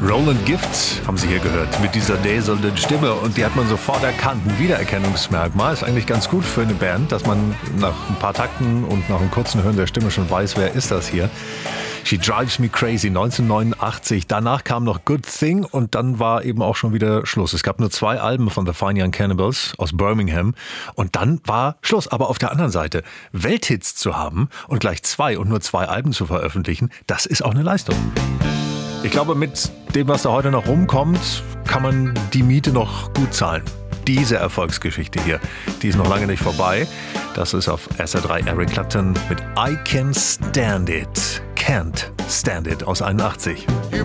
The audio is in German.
Roland Gift haben Sie hier gehört mit dieser näselnden Stimme und die hat man sofort erkannt. Ein Wiedererkennungsmerkmal ist eigentlich ganz gut für eine Band, dass man nach ein paar Takten und nach einem kurzen Hören der Stimme schon weiß, wer ist das hier. She Drives Me Crazy, 1989. Danach kam noch Good Thing und dann war eben auch schon wieder Schluss. Es gab nur 2 Alben von The Fine Young Cannibals aus Birmingham und dann war Schluss. Aber auf der anderen Seite, Welthits zu haben und gleich 2 und nur 2 Alben zu veröffentlichen, das ist auch eine Leistung. Ich glaube, mit dem, was da heute noch rumkommt, kann man die Miete noch gut zahlen. Diese Erfolgsgeschichte hier, die ist noch lange nicht vorbei. Das ist auf SR3 Eric Clapton mit I Can't Stand It. Can't Stand It aus 81.